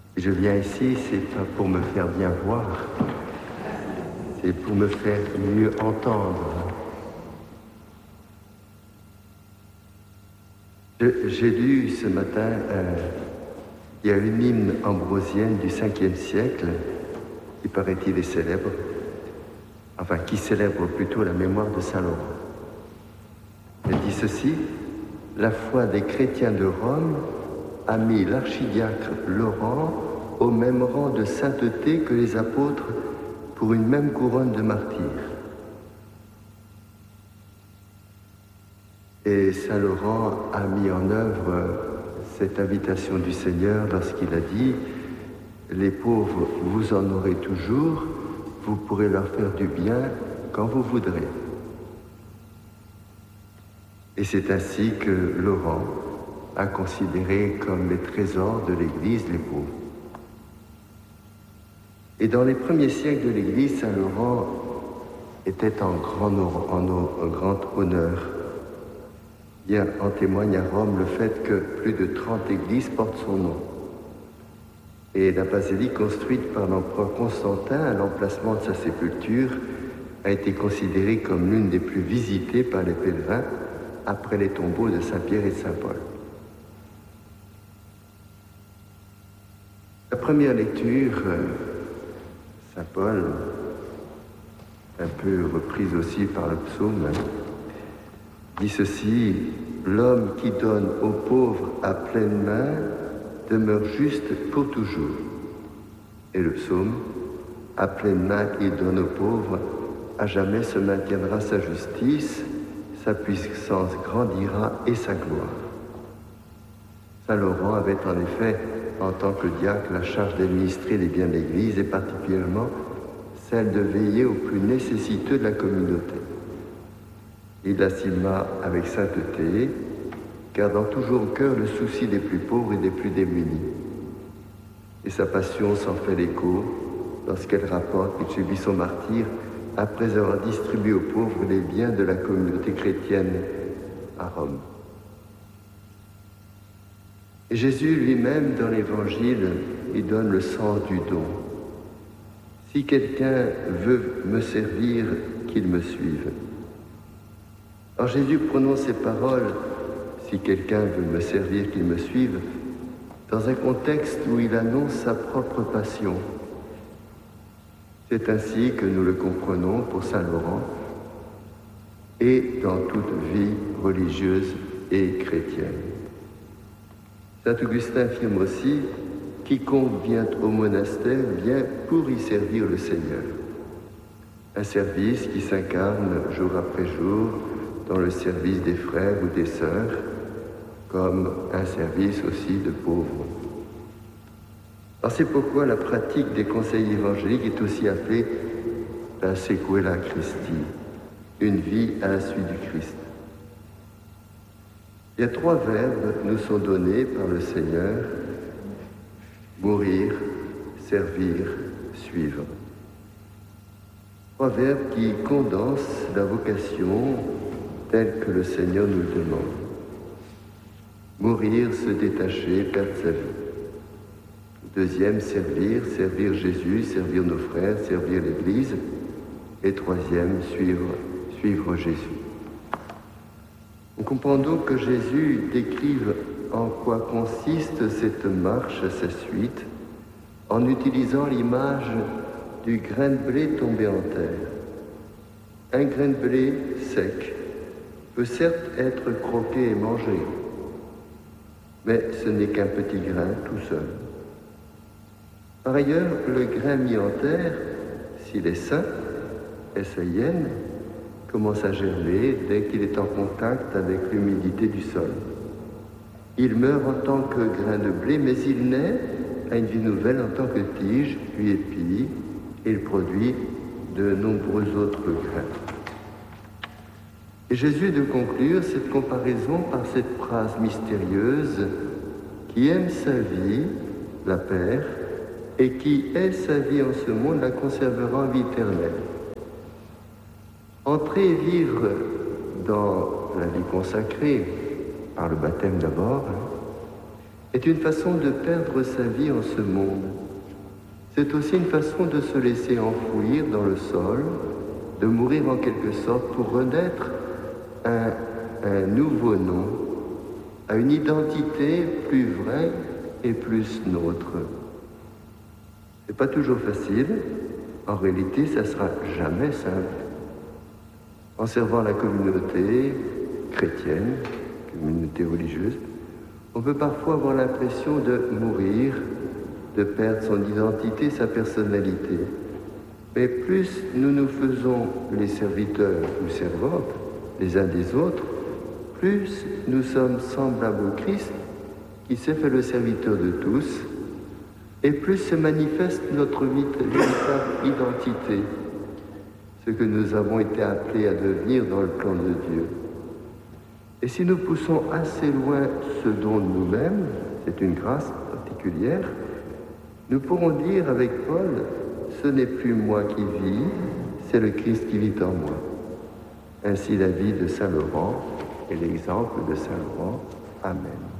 Si je viens ici, c'est pas pour me faire bien voir, c'est pour me faire mieux entendre. J'ai lu ce matin, il y a une hymne ambrosienne du 5e siècle, qui paraît-il est célèbre, enfin qui célèbre plutôt la mémoire de Saint Laurent. Elle dit ceci: la foi des chrétiens de Rome a mis l'archidiacre Laurent au même rang de sainteté que les apôtres pour une même couronne de martyrs. Et Saint Laurent a mis en œuvre cette invitation du Seigneur lorsqu'il a dit: les pauvres, vous en aurez toujours, vous pourrez leur faire du bien quand vous voudrez. Et c'est ainsi que Laurent a considéré comme les trésors de l'Église les pauvres. Et dans les premiers siècles de l'Église, Saint Laurent était en grand honneur. Bien en témoigne à Rome le fait que plus de 30 églises portent son nom. Et la basilique construite par l'empereur Constantin à l'emplacement de sa sépulture a été considérée comme l'une des plus visitées par les pèlerins après les tombeaux de Saint-Pierre et de Saint-Paul. La première lecture, Saint Paul, un peu reprise aussi par le psaume, dit ceci: l'homme qui donne aux pauvres à pleine main demeure juste pour toujours. Et le psaume: à pleine main qui donne aux pauvres, à jamais se maintiendra sa justice, sa puissance grandira et sa gloire. Saint Laurent avait en effet, en tant que diacre, la charge d'administrer les biens de l'Église et particulièrement celle de veiller aux plus nécessiteux de la communauté. Il assuma avec sainteté, gardant toujours au cœur le souci des plus pauvres et des plus démunis. Et sa passion s'en fait l'écho lorsqu'elle rapporte qu'il subit son martyre après avoir distribué aux pauvres les biens de la communauté chrétienne à Rome. Et Jésus lui-même, dans l'Évangile, il donne le sens du don. Si quelqu'un veut me servir, qu'il me suive. Alors Jésus prononce ces paroles, si quelqu'un veut me servir, qu'il me suive, dans un contexte où il annonce sa propre passion. C'est ainsi que nous le comprenons pour Saint Laurent et dans toute vie religieuse et chrétienne. Saint Augustin affirme aussi: quiconque vient au monastère vient pour y servir le Seigneur. Un service qui s'incarne jour après jour dans le service des frères ou des sœurs, comme un service aussi de pauvres. Alors c'est pourquoi la pratique des conseils évangéliques est aussi appelée la sequela Christi, une vie à la suite du Christ. Il y a 3 verbes nous sont donnés par le Seigneur: mourir, servir, suivre. 3 verbes qui condensent la vocation telle que le Seigneur nous le demande. Mourir, se détacher, perdre sa vie. Deuxième, servir, servir Jésus, servir nos frères, servir l'Église. Et troisième, suivre Jésus. Nous comprenons que Jésus décrive en quoi consiste cette marche à sa suite en utilisant l'image du grain de blé tombé en terre. Un grain de blé sec peut certes être croqué et mangé, mais ce n'est qu'un petit grain tout seul. Par ailleurs, le grain mis en terre, s'il est sain, S-A-I-N, commence à germer dès qu'il est en contact avec l'humidité du sol. Il meurt en tant que grain de blé, mais il naît à une vie nouvelle en tant que tige, puis épi, et il produit de nombreux autres grains. Et Jésus de conclure cette comparaison par cette phrase mystérieuse: qui aime sa vie, la perd, et qui est sa vie en ce monde, la conservera en vie éternelle. Entrer et vivre dans la vie consacrée, par le baptême d'abord, est une façon de perdre sa vie en ce monde. C'est aussi une façon de se laisser enfouir dans le sol, de mourir en quelque sorte pour renaître à un nouveau nom, à une identité plus vraie et plus nôtre. C'est pas toujours facile. En réalité, ça sera jamais simple. En servant la communauté chrétienne, communauté religieuse, on peut parfois avoir l'impression de mourir, de perdre son identité, sa personnalité. Mais plus nous nous faisons les serviteurs ou servantes les uns des autres, plus nous sommes semblables au Christ qui s'est fait le serviteur de tous, et plus se manifeste notre véritable identité, ce que nous avons été appelés à devenir dans le plan de Dieu. Et si nous poussons assez loin ce don de nous-mêmes, c'est une grâce particulière, nous pourrons dire avec Paul, ce n'est plus moi qui vis, c'est le Christ qui vit en moi. Ainsi la vie de Saint Laurent et l'exemple de Saint Laurent. Amen.